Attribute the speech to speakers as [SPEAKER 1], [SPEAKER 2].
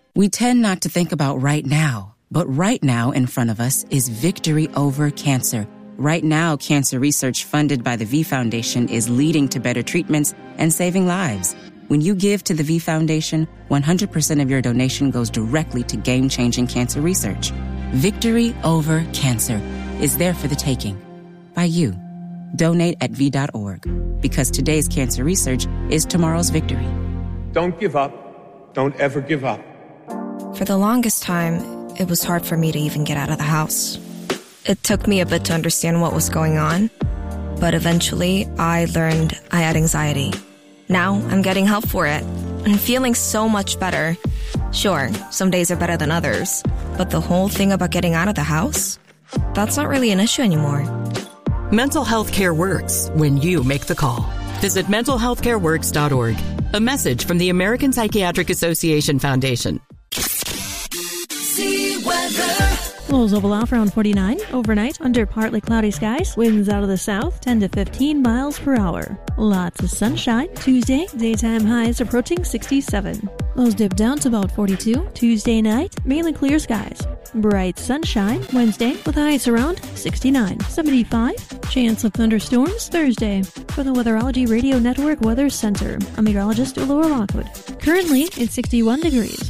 [SPEAKER 1] We tend not to think about right now, but right now in front of us is victory over cancer. Right now, cancer research funded by the V Foundation is leading to better treatments and saving lives. When you give to the V Foundation, 100% of your donation goes directly to game-changing cancer research. Victory over cancer is there for the taking. By you. Donate at V.org. Because today's cancer research is tomorrow's victory.
[SPEAKER 2] Don't give up. Don't ever give up.
[SPEAKER 3] For the longest time, it was hard for me to even get out of the house. It took me a bit to understand what was going on, but eventually I learned I had anxiety. Now I'm getting help for it and feeling so much better. Sure, some days are better than others, but the whole thing about getting out of the house, that's not really an issue anymore.
[SPEAKER 4] Mental health care works when you make the call. Visit mentalhealthcareworks.org. A message from the American Psychiatric Association Foundation.
[SPEAKER 5] Lows will off around 49. Overnight, under partly cloudy skies. Winds out of the south, 10 to 15 miles per hour. Lots of sunshine. Tuesday, daytime highs approaching 67. Lows dip down to about 42. Tuesday night, mainly clear skies. Bright sunshine. Wednesday, with highs around 69. 75. Chance of thunderstorms Thursday. For the Weatherology Radio Network Weather Center, I'm meteorologist Laura Lockwood. Currently, it's 61 degrees.